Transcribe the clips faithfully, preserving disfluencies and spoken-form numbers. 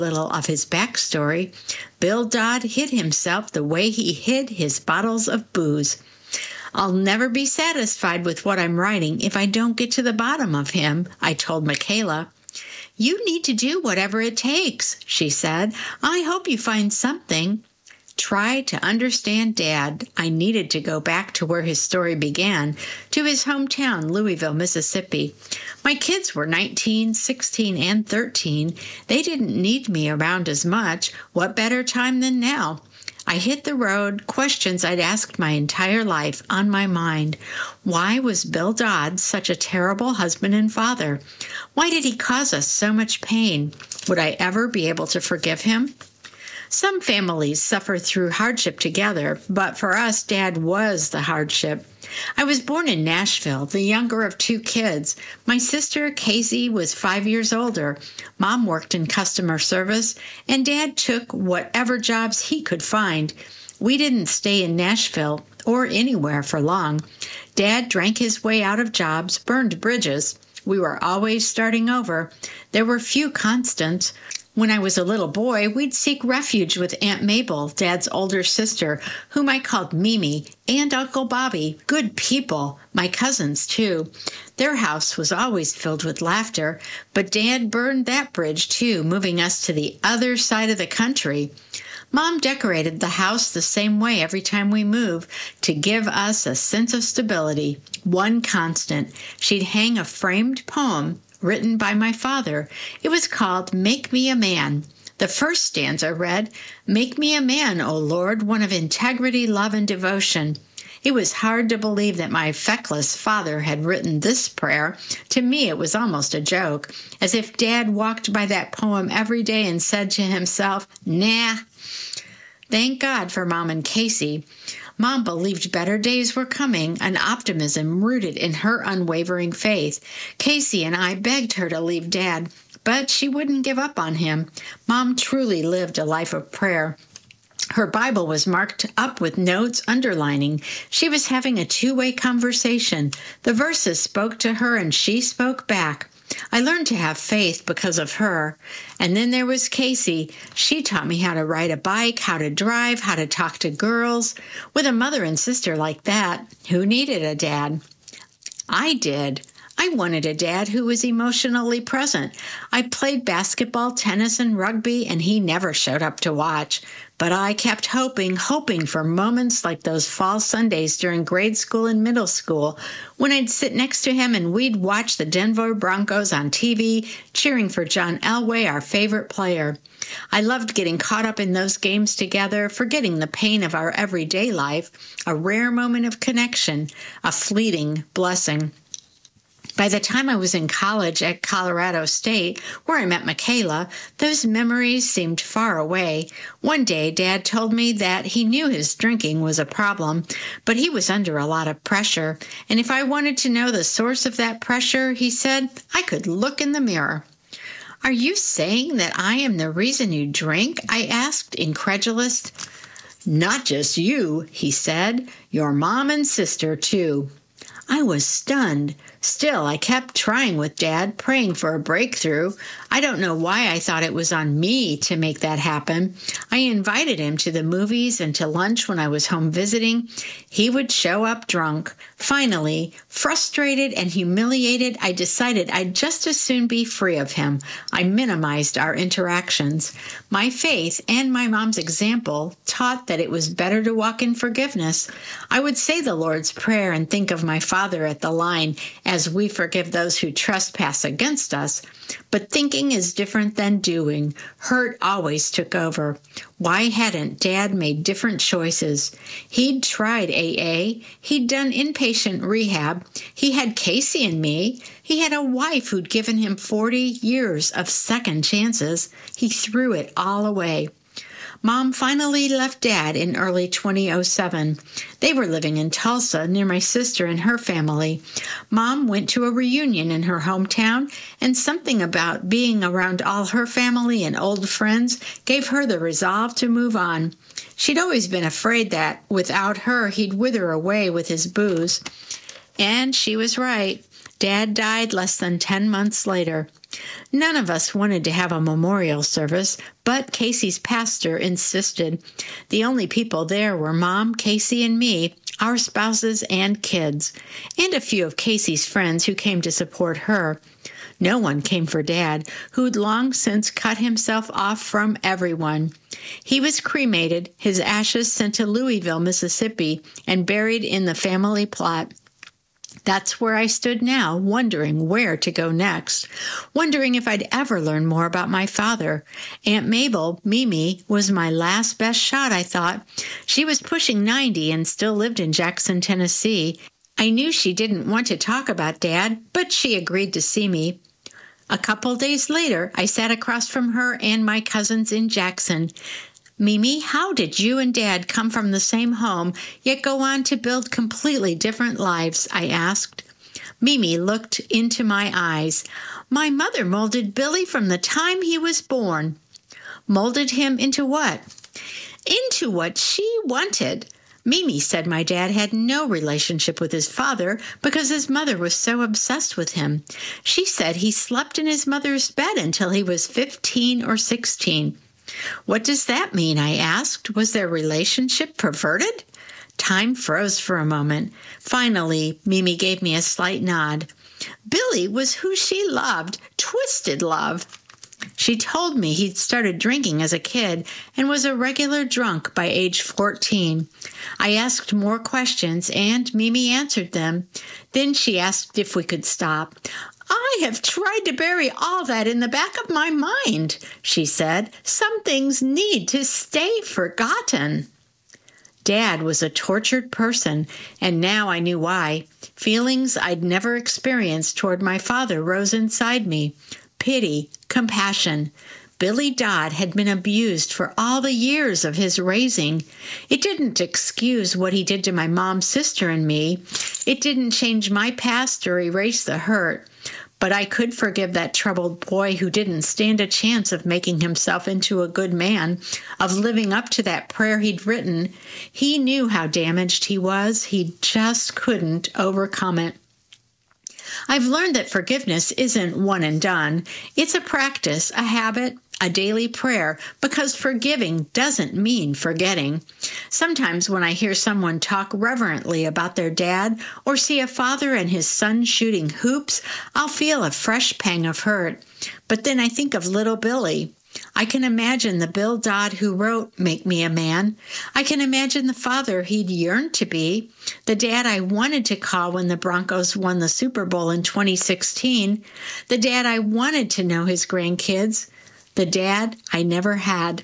Little of his backstory, Bill Dodd hid himself the way he hid his bottles of booze. I'll never be satisfied with what I'm writing if I don't get to the bottom of him, I told Michaela. You need to do whatever it takes, she said. I hope you find something. Try to understand Dad. I needed to go back to where his story began, to his hometown, Louisville, Mississippi. My kids were nineteen, sixteen, and thirteen. They didn't need me around as much. What better time than now? I hit the road, questions I'd asked my entire life on my mind. Why was Bill Dodd such a terrible husband and father? Why did he cause us so much pain? Would I ever be able to forgive him? Some families suffer through hardship together, but for us, Dad was the hardship. I was born in Nashville, the younger of two kids. My sister, Casey, was five years older. Mom worked in customer service, and Dad took whatever jobs he could find. We didn't stay in Nashville or anywhere for long. Dad drank his way out of jobs, burned bridges. We were always starting over. There were few constants. When I was a little boy, we'd seek refuge with Aunt Mabel, Dad's older sister, whom I called Mimi, and Uncle Bobby, good people, my cousins too. Their house was always filled with laughter, but Dad burned that bridge too, moving us to the other side of the country. Mom decorated the house the same way every time we moved to give us a sense of stability. One constant, she'd hang a framed poem written by my father. It was called Make Me a Man. The first stanza read, Make me a man, O Lord, one of integrity, love, and devotion. It was hard to believe that my feckless father had written this prayer. To me, it was almost a joke, as if Dad walked by that poem every day and said to himself, Nah. Thank God for Mom and Casey. Mom believed better days were coming, an optimism rooted in her unwavering faith. Casey and I begged her to leave Dad, but she wouldn't give up on him. Mom truly lived a life of prayer. Her Bible was marked up with notes underlining. She was having a two-way conversation. The verses spoke to her and she spoke back. I learned to have faith because of her. And then there was Casey. She taught me how to ride a bike, how to drive, how to talk to girls. With a mother and sister like that, who needed a dad? I did. I wanted a dad who was emotionally present. I played basketball, tennis, and rugby, and he never showed up to watch. But I kept hoping, hoping for moments like those fall Sundays during grade school and middle school, when I'd sit next to him and we'd watch the Denver Broncos on T V, cheering for John Elway, our favorite player. I loved getting caught up in those games together, forgetting the pain of our everyday life, a rare moment of connection, a fleeting blessing. By the time I was in college at Colorado State, where I met Michaela, those memories seemed far away. One day, Dad told me that he knew his drinking was a problem, but he was under a lot of pressure. And if I wanted to know the source of that pressure, he said, I could look in the mirror. Are you saying that I am the reason you drink? I asked, incredulous. Not just you, he said. Your mom and sister, too. I was stunned. Still, I kept trying with Dad, praying for a breakthrough. I don't know why I thought it was on me to make that happen. I invited him to the movies and to lunch when I was home visiting. He would show up drunk. Finally, frustrated and humiliated, I decided I'd just as soon be free of him. I minimized our interactions. My faith and my mom's example taught that it was better to walk in forgiveness. I would say the Lord's Prayer and think of my father at the line, as we forgive those who trespass against us. But thinking is different than doing. Hurt always took over. Why hadn't Dad made different choices? He'd tried A A. He'd done inpatient rehab. He had Casey and me. He had a wife who'd given him forty years of second chances. He threw it all away. Mom finally left Dad in early twenty oh seven. They were living in Tulsa near my sister and her family. Mom went to a reunion in her hometown, and something about being around all her family and old friends gave her the resolve to move on. She'd always been afraid that, without her, he'd wither away with his booze. And she was right. Dad died less than ten months later. None of us wanted to have a memorial service, but Casey's pastor insisted. The only people there were Mom, Casey, and me, our spouses and kids, and a few of Casey's friends who came to support her. No one came for Dad, who'd long since cut himself off from everyone. He was cremated, his ashes sent to Louisville, Mississippi, and buried in the family plot. That's where I stood now, wondering where to go next, wondering if I'd ever learn more about my father. Aunt Mabel, Mimi, was my last best shot, I thought. She was pushing ninety and still lived in Jackson, Tennessee. I knew she didn't want to talk about Dad, but she agreed to see me. A couple days later, I sat across from her and my cousins in Jackson. Mimi, how did you and Dad come from the same home, yet go on to build completely different lives? I asked. Mimi looked into my eyes. My mother molded Billy from the time he was born. Molded him into what? Into what she wanted. Mimi said my dad had no relationship with his father because his mother was so obsessed with him. She said he slept in his mother's bed until he was fifteen or sixteen. What does that mean? I asked. Was their relationship perverted? Time froze for a moment. Finally, Mimi gave me a slight nod. Billy was who she loved, twisted love. She told me he'd started drinking as a kid and was a regular drunk by age fourteen. I asked more questions, and Mimi answered them. Then she asked if we could stop. I have tried to bury all that in the back of my mind, she said. Some things need to stay forgotten. Dad was a tortured person, and now I knew why. Feelings I'd never experienced toward my father rose inside me. Pity, compassion. Billy Dodd had been abused for all the years of his raising. It didn't excuse what he did to my mom's sister and me. It didn't change my past or erase the hurt. But I could forgive that troubled boy who didn't stand a chance of making himself into a good man, of living up to that prayer he'd written. He knew how damaged he was. He just couldn't overcome it. I've learned that forgiveness isn't one and done. It's a practice, a habit, a daily prayer, because forgiving doesn't mean forgetting. Sometimes when I hear someone talk reverently about their dad or see a father and his son shooting hoops, I'll feel a fresh pang of hurt. But then I think of little Billy. I can imagine the Bill Dodd who wrote Make Me a Man. I can imagine the father he'd yearned to be, the dad I wanted to call when the Broncos won the Super Bowl in twenty sixteen, the dad I wanted to know his grandkids, the dad I never had.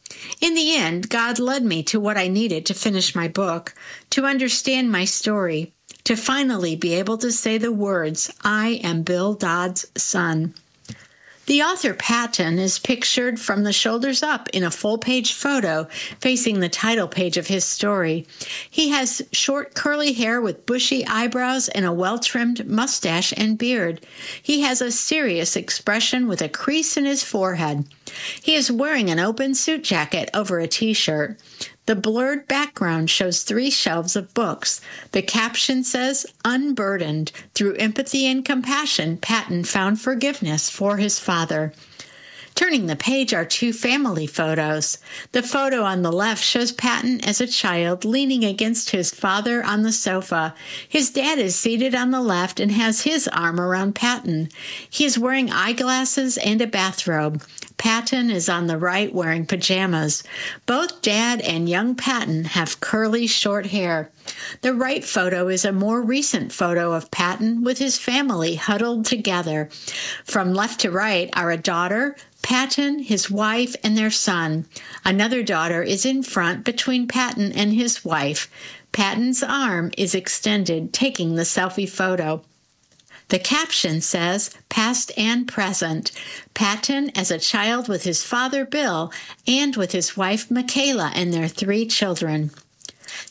In the end, God led me to what I needed to finish my book, to understand my story, to finally be able to say the words, I am Bill Dodd's son. The author Patton is pictured from the shoulders up in a full-page photo facing the title page of his story. He has short curly hair with bushy eyebrows and a well-trimmed mustache and beard. He has a serious expression with a crease in his forehead. He is wearing an open suit jacket over a t-shirt. The blurred background shows three shelves of books. The caption says, Unburdened. Through empathy and compassion, Patton found forgiveness for his father. Turning the page are two family photos. The photo on the left shows Patton as a child leaning against his father on the sofa. His dad is seated on the left and has his arm around Patton. He is wearing eyeglasses and a bathrobe. Patton is on the right wearing pajamas. Both Dad and young Patton have curly short hair. The right photo is a more recent photo of Patton with his family huddled together. From left to right are a daughter, Patton, his wife, and their son. Another daughter is in front between Patton and his wife. Patton's arm is extended, taking the selfie photo. The caption says, Past and Present, Patton as a child with his father Bill and with his wife Michaela and their three children.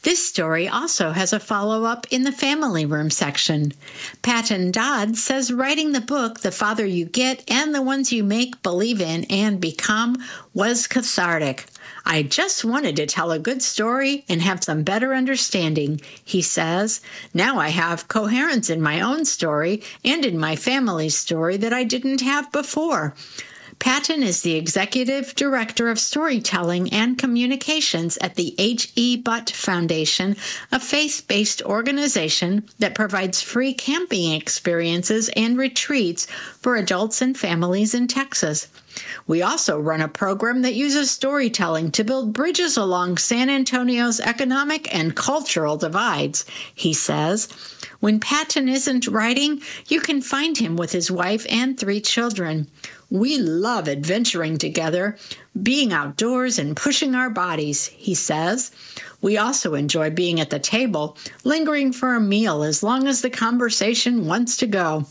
This story also has a follow-up in the family room section. Patton Dodd says writing the book, The Father You Get and the Ones You Make, Believe in, and Become was cathartic. I just wanted to tell a good story and have some better understanding, he says. Now I have coherence in my own story and in my family's story that I didn't have before. Patton is the Executive Director of Storytelling and Communications at the H E. Butt Foundation, a faith-based organization that provides free camping experiences and retreats for adults and families in Texas. We also run a program that uses storytelling to build bridges along San Antonio's economic and cultural divides, he says. When Patton isn't writing, you can find him with his wife and three children. We love adventuring together, being outdoors and pushing our bodies, he says. We also enjoy being at the table, lingering for a meal as long as the conversation wants to go.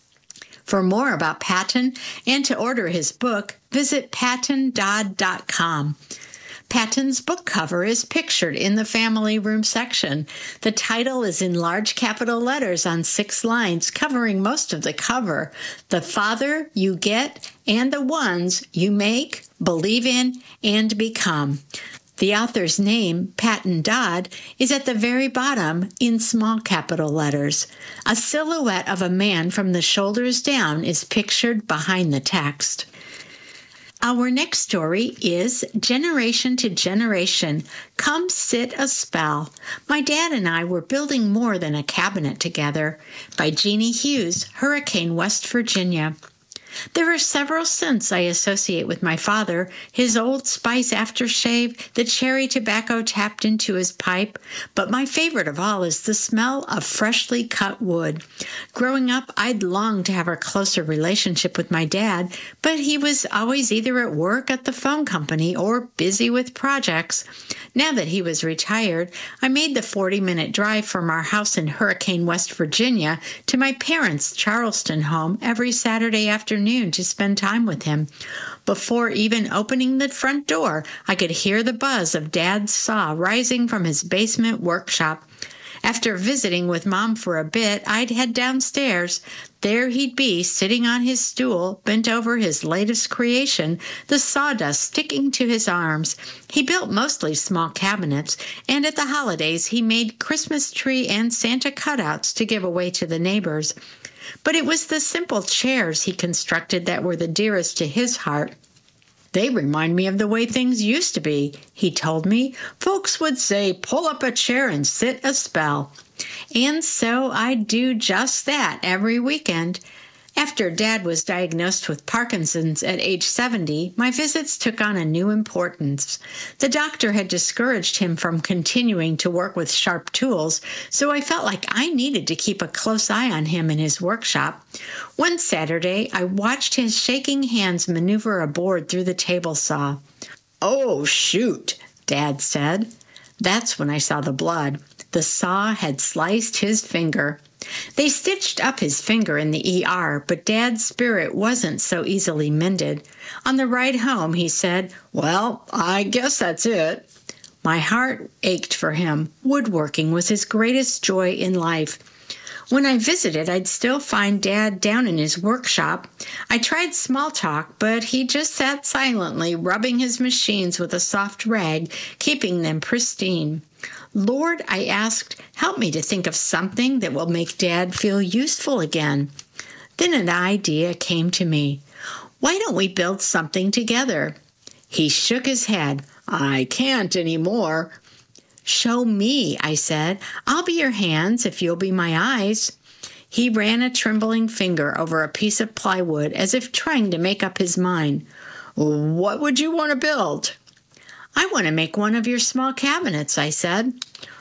For more about Patton and to order his book, visit patton dodd dot com. Patton's book cover is pictured in the family room section. The title is in large capital letters on six lines, covering most of the cover. The Father You Get and the Ones You Make, Believe in, and Become. The author's name, Patton Dodd, is at the very bottom in small capital letters. A silhouette of a man from the shoulders down is pictured behind the text. Our next story is Generation to Generation, Come Sit a Spell. My dad and I were building more than a cabinet together, by Jeannie Hughes, Hurricane, West Virginia. There are several scents I associate with my father, his Old Spice aftershave, the cherry tobacco tapped into his pipe, but my favorite of all is the smell of freshly cut wood. Growing up, I'd longed to have a closer relationship with my dad, but he was always either at work at the phone company or busy with projects. Now that he was retired, I made the forty-minute drive from our house in Hurricane, West Virginia, to my parents' Charleston home every Saturday afternoon to spend time with him. Before even opening the front door, I could hear the buzz of Dad's saw rising from his basement workshop. After visiting with Mom for a bit, I'd head downstairs. There he'd be, sitting on his stool, bent over his latest creation, the sawdust sticking to his arms. He built mostly small cabinets, and at the holidays he made Christmas tree and Santa cutouts to give away to the neighbors. But it was the simple chairs he constructed that were the dearest to his heart. They remind me of the way things used to be, he told me. Folks would say, pull up a chair and sit a spell. And so I do just that every weekend. After Dad was diagnosed with Parkinson's at age seventy, my visits took on a new importance. The doctor had discouraged him from continuing to work with sharp tools, so I felt like I needed to keep a close eye on him in his workshop. One Saturday, I watched his shaking hands maneuver a board through the table saw. "Oh, shoot," Dad said. That's when I saw the blood. The saw had sliced his finger. They stitched up his finger in the E R, but Dad's spirit wasn't so easily mended. On the ride home, he said, "Well, I guess that's it." My heart ached for him. Woodworking was his greatest joy in life. When I visited, I'd still find Dad down in his workshop. I tried small talk, but he just sat silently, rubbing his machines with a soft rag, keeping them pristine. "Lord," I asked, "help me to think of something that will make Dad feel useful again." Then an idea came to me. Why don't we build something together? He shook his head. "I can't anymore." "Show me," I said. "I'll be your hands if you'll be my eyes." He ran a trembling finger over a piece of plywood as if trying to make up his mind. "What would you want to build?" "I want to make one of your small cabinets," I said.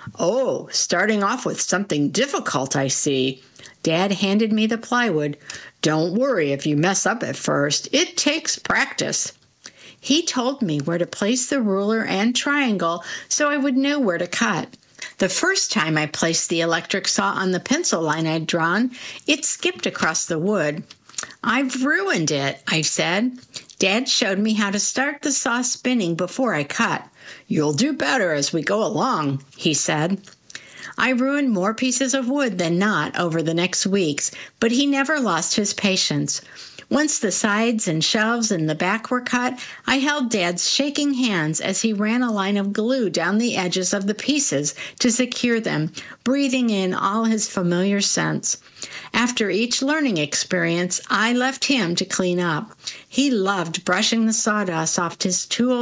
"Oh, starting off with something difficult, I see." Dad handed me the plywood. "Don't worry if you mess up at first. It takes practice." He told me where to place the ruler and triangle so I would know where to cut. The first time I placed the electric saw on the pencil line I'd drawn, it skipped across the wood. "I've ruined it," I said. Dad showed me how to start the saw spinning before I cut. "You'll do better as we go along," he said. I ruined more pieces of wood than not over the next weeks, but he never lost his patience. Once the sides and shelves and the back were cut, I held Dad's shaking hands as he ran a line of glue down the edges of the pieces to secure them, breathing in all his familiar scents. After each learning experience, I left him to clean up. He loved brushing the sawdust off his tools